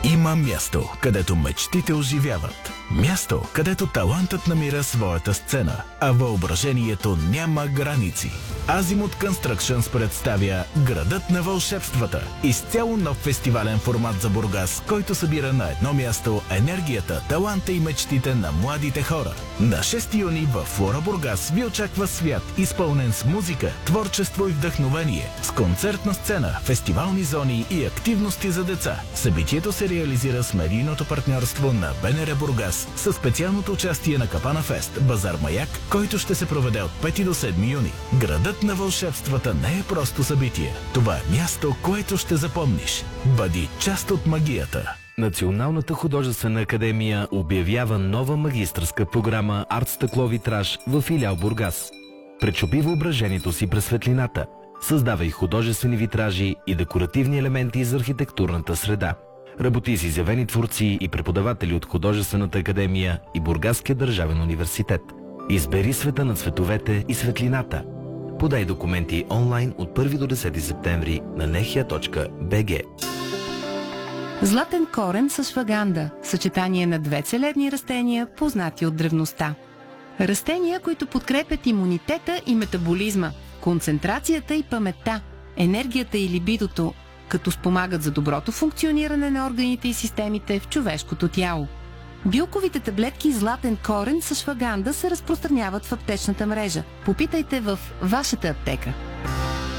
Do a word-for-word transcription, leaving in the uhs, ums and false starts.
Има място, където мечтите оживяват. Място, където талантът намира своята сцена, а въображението няма граници. Азимут Constructions представя Градът на вълшебствата. Изцяло нов фестивален формат за Бургас, който събира на едно място енергията, таланта и мечтите на младите хора. На шести юни в Флора Бургас ви очаква свят, изпълнен с музика, творчество и вдъхновение, с концертна сцена, фестивални зони и активности за деца. Събитието се реализира с медийното партньорство на БНР Бургас със специалното участие на Капана Фест, Базар Маяк, който ще се проведе от пети до седми юни. Градът на вълшебствата не е просто събитие. Това е място, което ще запомниш. Бъди част от магията. Националната художествена академия обявява нова магистърска програма Арт стъкло витраж в филиал Бургас. Пречупи въображението си през светлината. Създавай художествени витражи и декоративни елементи за архитектурната среда. Работи с изявени творци и преподаватели от Художествената академия и Бургаския държавен университет. Избери света на цветовете и светлината. Подай документи онлайн от първи до десети септември на нехия точка би джи. Златен корен с шваганда – съчетание на две целебни растения, познати от древността. Растения, които подкрепят имунитета и метаболизма, концентрацията и паметта, енергията и либидото, като спомагат за доброто функциониране на органите и системите в човешкото тяло. Билковите таблетки Златен корен с шваганда се разпространяват в аптечната мрежа. Попитайте в вашата аптека.